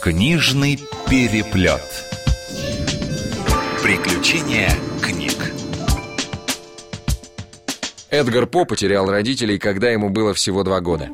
Книжный переплет. Приключения книг. Эдгар По потерял родителей, когда ему было всего 2 года.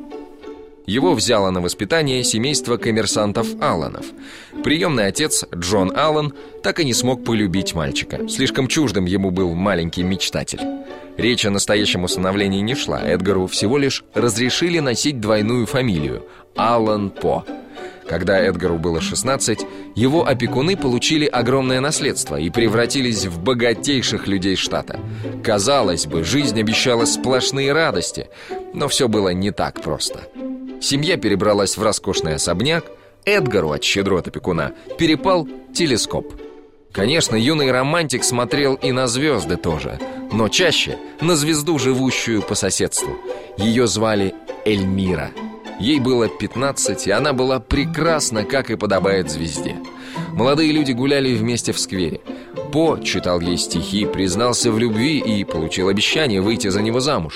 Его взяло на воспитание семейство коммерсантов Алланов. Приемный отец, Джон Аллан, так и не смог полюбить мальчика. Слишком чуждым ему был маленький мечтатель. Речь о настоящем усыновлении не шла. Эдгару всего лишь разрешили носить двойную фамилию – Аллан По. Когда Эдгару было 16, его опекуны получили огромное наследство и превратились в богатейших людей штата. Казалось бы, жизнь обещала сплошные радости, но все было не так просто. Семья перебралась в роскошный особняк. Эдгару от щедрот опекуна перепал телескоп. Конечно, юный романтик смотрел и на звезды тоже, но чаще на звезду, живущую по соседству. Ее звали Эльмира. Ей было 15, и она была прекрасна, как и подобает звезде. Молодые люди гуляли вместе в сквере. По читал ей стихи, признался в любви и получил обещание выйти за него замуж.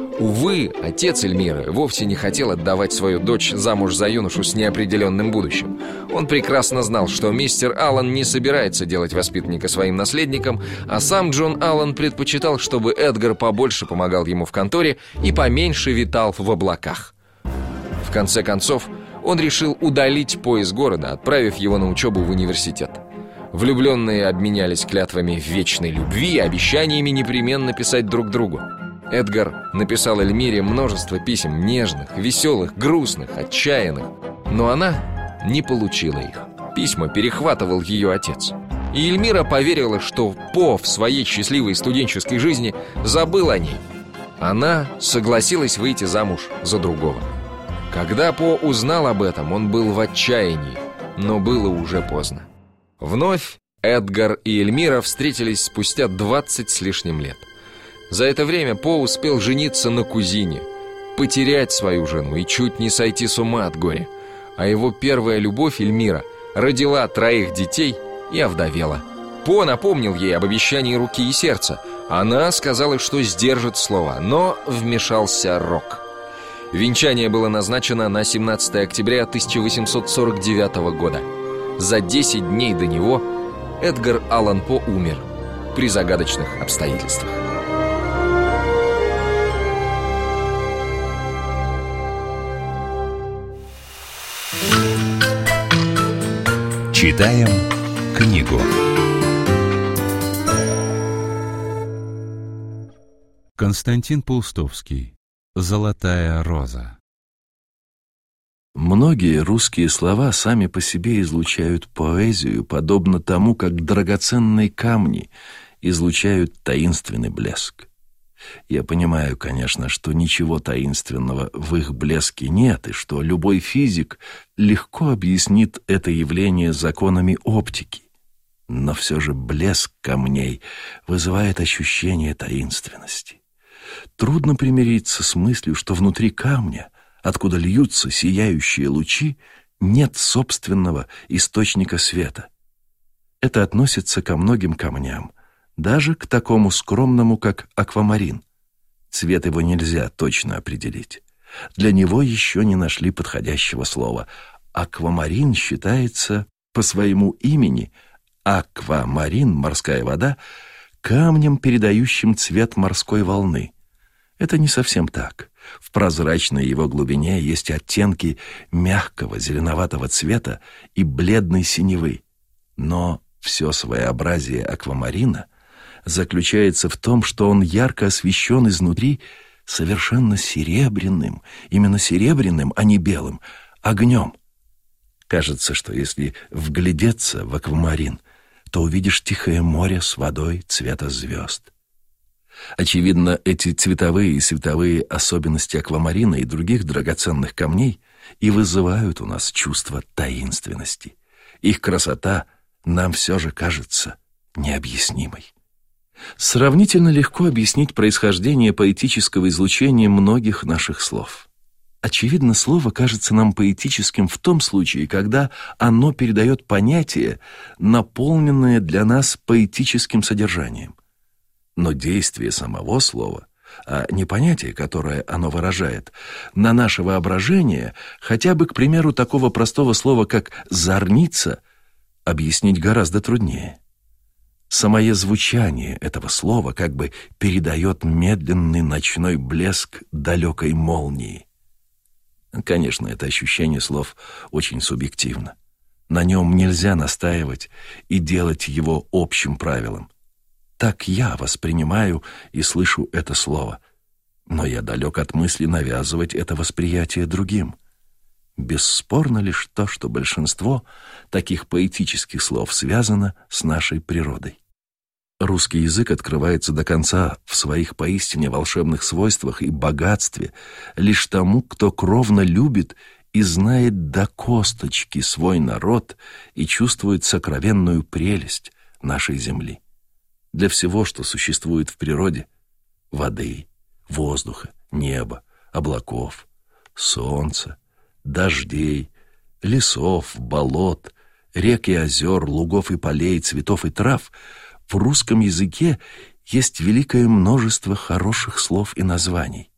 Увы, отец Эльмиры вовсе не хотел отдавать свою дочь замуж за юношу с неопределенным будущим. Он прекрасно знал, что мистер Аллан не собирается делать воспитанника своим наследником, а сам Джон Аллан предпочитал, чтобы Эдгар побольше помогал ему в конторе и поменьше витал в облаках. В конце концов, он решил удалить По из города, отправив его на учебу в университет. Влюбленные обменялись клятвами вечной любви и обещаниями непременно писать друг другу. Эдгар написал Эльмире множество писем нежных, веселых, грустных, отчаянных, но она не получила их. Письма перехватывал ее отец. И Эльмира поверила, что По в своей счастливой студенческой жизни забыл о ней. Она согласилась выйти замуж за другого. Когда По узнал об этом, он был в отчаянии, но было уже поздно. Вновь Эдгар и Эльмира встретились спустя 20 с лишним лет. За это время По успел жениться на кузине, потерять свою жену и чуть не сойти с ума от горя. А его первая любовь, Эльмира, родила 3 детей и овдовела. По напомнил ей об обещании руки и сердца. Она сказала, что сдержит слово, но вмешался Рок. Венчание было назначено на 17 октября 1849 года. За 10 дней до него Эдгар Аллан По умер при загадочных обстоятельствах. Читаем книгу. Константин Паустовский. «Золотая роза». Многие русские слова сами по себе излучают поэзию, подобно тому, как драгоценные камни излучают таинственный блеск. Я понимаю, конечно, что ничего таинственного в их блеске нет, и что любой физик легко объяснит это явление законами оптики. Но все же блеск камней вызывает ощущение таинственности. Трудно примириться с мыслью, что внутри камня, откуда льются сияющие лучи, нет собственного источника света. Это относится ко многим камням, даже к такому скромному, как аквамарин. Цвет его нельзя точно определить. Для него еще не нашли подходящего слова. Аквамарин считается по своему имени, аквамарин, морская вода, камнем, передающим цвет морской волны. Это не совсем так. В прозрачной его глубине есть оттенки мягкого зеленоватого цвета и бледной синевы. Но все своеобразие аквамарина заключается в том, что он ярко освещен изнутри совершенно серебряным, именно серебряным, а не белым, огнем. Кажется, что если вглядеться в аквамарин, то увидишь тихое море с водой цвета звезд. Очевидно, эти цветовые и световые особенности аквамарина и других драгоценных камней и вызывают у нас чувство таинственности. Их красота нам все же кажется необъяснимой. Сравнительно легко объяснить происхождение поэтического излучения многих наших слов. Очевидно, слово кажется нам поэтическим в том случае, когда оно передает понятие, наполненное для нас поэтическим содержанием. Но действие самого слова а не понятие, которое оно выражает, на наше воображение хотя бы, к примеру, такого простого слова, как «зорница», объяснить гораздо труднее. Самое звучание этого слова как бы передает медленный ночной блеск далекой молнии. Конечно, это ощущение слов очень субъективно. На нем нельзя настаивать и делать его общим правилом. Так я воспринимаю и слышу это слово, но я далек от мысли навязывать это восприятие другим. Бесспорно лишь то, что большинство таких поэтических слов связано с нашей природой. Русский язык открывается до конца в своих поистине волшебных свойствах и богатстве лишь тому, кто кровно любит и знает до косточки свой народ и чувствует сокровенную прелесть нашей земли. Для всего, что существует в природе — воды, воздуха, неба, облаков, солнца, дождей, лесов, болот, рек и озер, лугов и полей, цветов и трав — в русском языке есть великое множество хороших слов и названий.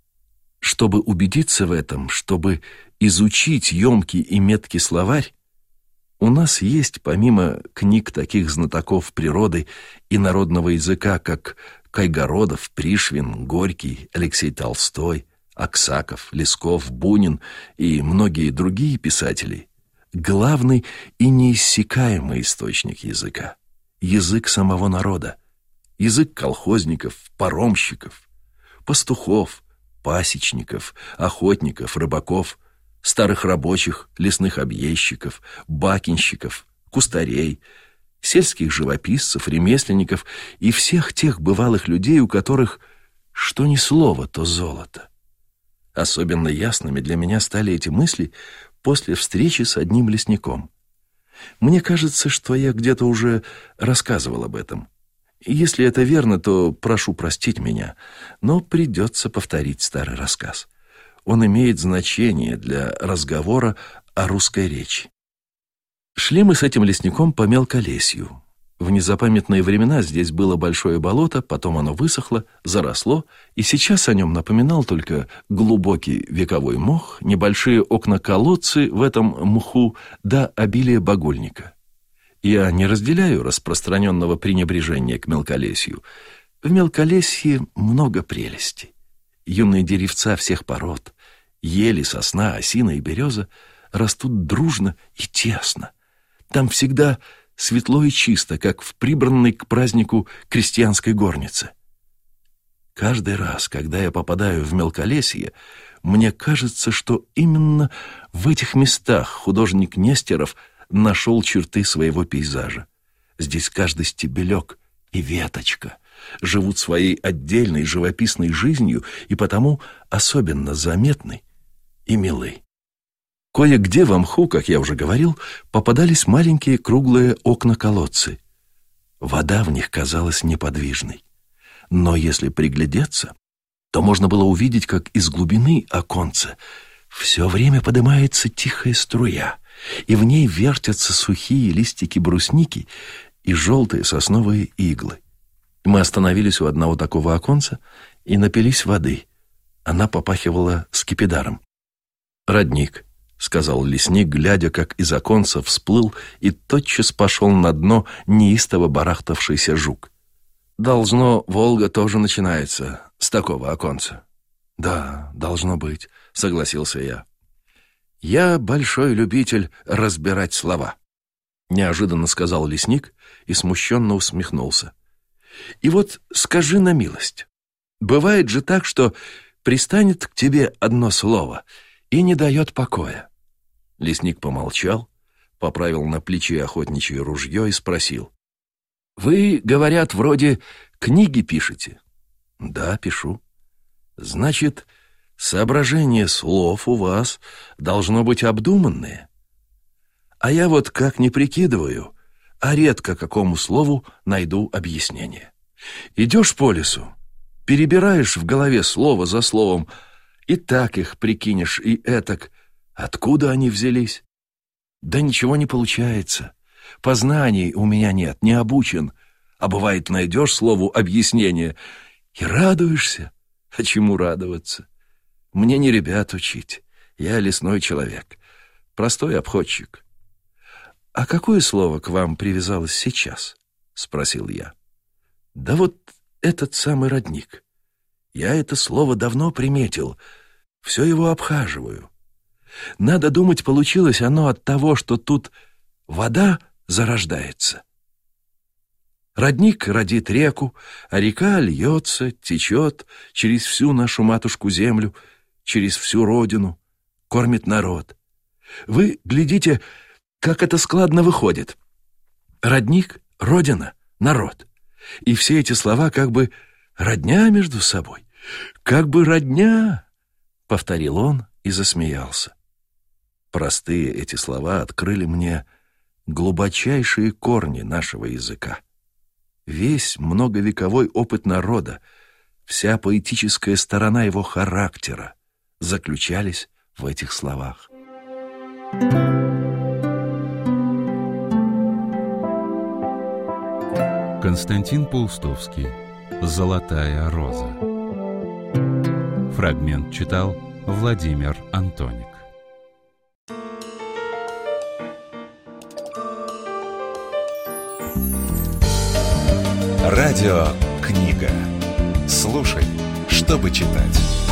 Чтобы убедиться в этом, чтобы изучить емкий и меткий словарь, у нас есть, помимо книг таких знатоков природы и народного языка, как Кайгородов, Пришвин, Горький, Алексей Толстой, Аксаков, Лесков, Бунин и многие другие писатели, главный и неиссякаемый источник языка — язык самого народа, язык колхозников, паромщиков, пастухов, пасечников, охотников, рыбаков, старых рабочих, лесных объездчиков, бакинщиков, кустарей, сельских живописцев, ремесленников и всех тех бывалых людей, у которых что ни слово, то золото. Особенно ясными для меня стали эти мысли после встречи с одним лесником. Мне кажется, что я где-то уже рассказывал об этом. Если это верно, то прошу простить меня, но придется повторить старый рассказ. Он имеет значение для разговора о русской речи. Шли мы с этим лесником по мелколесью. В незапамятные времена здесь было большое болото, потом оно высохло, заросло, и сейчас о нем напоминал только глубокий вековой мох, небольшие окна-колодцы в этом мху да обилие багульника. Я не разделяю распространенного пренебрежения к мелколесью. В мелколесье много прелестей. Юные деревца всех пород, ели, сосна, осина и береза растут дружно и тесно. Там всегда светло и чисто, как в прибранной к празднику крестьянской горнице. Каждый раз, когда я попадаю в мелколесье, мне кажется, что именно в этих местах художник Нестеров нашел черты своего пейзажа. Здесь каждый стебелек и веточка живут своей отдельной живописной жизнью и потому особенно заметны и милы. Кое-где в мху, как я уже говорил, попадались маленькие круглые окна-колодцы. Вода в них казалась неподвижной. Но если приглядеться, то можно было увидеть, как из глубины оконца все время поднимается тихая струя, и в ней вертятся сухие листики брусники и желтые сосновые иглы. Мы остановились у одного такого оконца и напились воды. Она попахивала скипидаром. «Родник», — сказал лесник, глядя, как из оконца всплыл и тотчас пошел на дно неистово барахтавшийся жук. «Должно, Волга тоже начинается с такого оконца». «Да, должно быть», — согласился я. «Я большой любитель разбирать слова», — неожиданно сказал лесник и смущенно усмехнулся. «И вот скажи на милость, бывает же так, что пристанет к тебе одно слово и не дает покоя». Лесник помолчал, поправил на плече охотничье ружье и спросил: «Вы, говорят, вроде книги пишете?» «Да, пишу». «Значит, соображения слов у вас должно быть обдуманные. А я вот как не прикидываю, а редко какому слову найду объяснение. Идешь по лесу, перебираешь в голове слово за словом, и так их прикинешь, и этак. Откуда они взялись? Да ничего не получается. Познаний у меня нет, не обучен. А бывает, найдешь слову объяснение и радуешься. А чему радоваться? Мне не ребят учить. Я лесной человек, простой обходчик. «А какое слово к вам привязалось сейчас?» — спросил я. «Да вот этот самый родник. Я это слово давно приметил, все его обхаживаю. Надо думать, получилось оно от того, что тут вода зарождается. Родник родит реку, а река льется, течет через всю нашу матушку-землю, через всю родину, кормит народ. Вы глядите, как это складно выходит. Родник, родина, народ. И все эти слова как бы родня между собой. Как бы родня, — повторил он и засмеялся. Простые эти слова открыли мне глубочайшие корни нашего языка. Весь многовековой опыт народа, вся поэтическая сторона его характера заключались в этих словах. Константин Паустовский. «Золотая роза». Фрагмент читал Владимир Антоник. Радиокнига. Слушай, чтобы читать.